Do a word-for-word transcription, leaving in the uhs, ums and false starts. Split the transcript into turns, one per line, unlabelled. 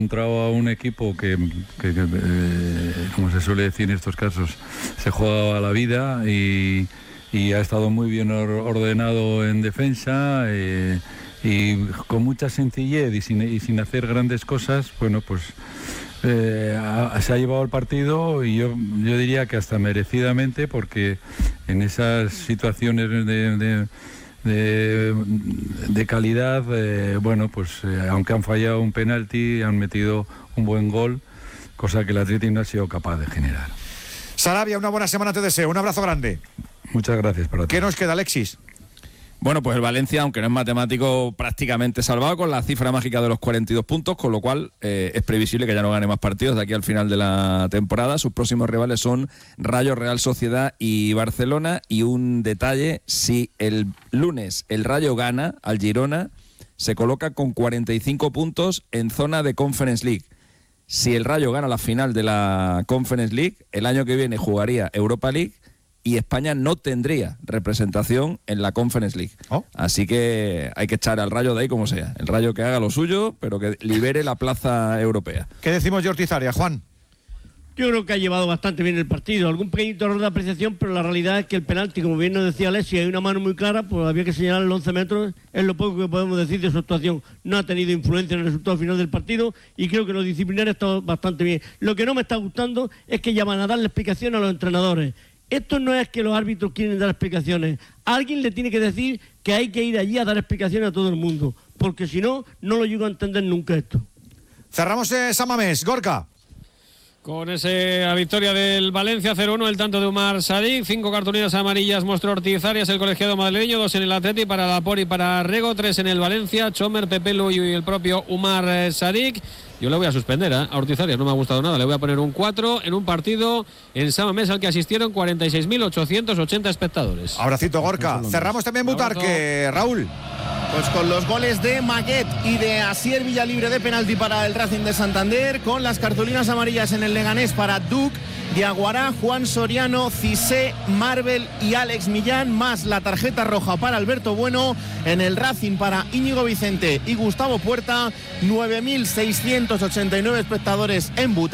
encontrado a un equipo que, que, que eh, como se suele decir en estos casos, se juega a la vida y, y ha estado muy bien or, ordenado en defensa eh, y con mucha sencillez y sin, y sin hacer grandes cosas. Bueno, pues eh, ha, se ha llevado el partido y yo, yo diría que hasta merecidamente, porque en esas situaciones de, de De, de calidad, eh, bueno, pues eh, aunque han fallado un penalti, han metido un buen gol, cosa que el Atlético no ha sido capaz de generar.
Sarabia, una buena semana te deseo, un abrazo grande.
Muchas gracias para ti.
¿Qué nos queda, Alexis?
Bueno, pues el Valencia, aunque no es matemático, prácticamente salvado con la cifra mágica de los cuarenta y dos puntos, con lo cual eh, es previsible que ya no gane más partidos de aquí al final de la temporada. Sus próximos rivales son Rayo, Real Sociedad y Barcelona. Y un detalle, si el lunes el Rayo gana al Girona, se coloca con cuarenta y cinco puntos en zona de Conference League. Si el Rayo gana la final de la Conference League, el año que viene jugaría Europa League y España no tendría representación en la Conference League. Oh. Así que hay que echar al Rayo de ahí como sea. El Rayo que haga lo suyo, pero que libere la plaza europea.
¿Qué decimos de Ortizária, Juan?
Yo creo que ha llevado bastante bien el partido. Algún pequeñito error de apreciación, pero la realidad es que el penalti, como bien nos decía Alexis, hay una mano muy clara, pues había que señalar los once metros. Es lo poco que podemos decir de su actuación. No ha tenido influencia en el resultado final del partido y creo que los disciplinarios están bastante bien. Lo que no me está gustando es que ya van a darle explicación a los entrenadores. Esto no es que los árbitros quieren dar explicaciones. Alguien le tiene que decir que hay que ir allí a dar explicaciones a todo el mundo, porque si no, no lo llego a entender nunca esto.
Cerramos eh, San Mamés, Gorka.
Con esa victoria del Valencia cero uno, el tanto de Umar Sadik, cinco cartulinas amarillas mostró Ortizárias, el colegiado madrileño, dos en el Atleti para Laporte y para Rego, tres en el Valencia, Chomer, Pepelu y el propio Umar Sadik. Yo le voy a suspender ¿eh? a Ortizárias, no me ha gustado nada, le voy a poner un cuatro en un partido en San Mamés al que asistieron cuarenta y seis mil ochocientos ochenta espectadores.
Abracito, Gorka. Cerramos también Butarque, Raúl.
Pues con los goles de Maguet y de Asier Villalibre de penalti para el Racing de Santander, con las cartulinas amarillas en el Leganés para Duc, Diaguará, Juan Soriano, Cissé, Marvel y Alex Millán, más la tarjeta roja para Alberto Bueno en el Racing para Íñigo Vicente y Gustavo Puerta. Nueve mil seiscientos ochenta y nueve espectadores en Butarque.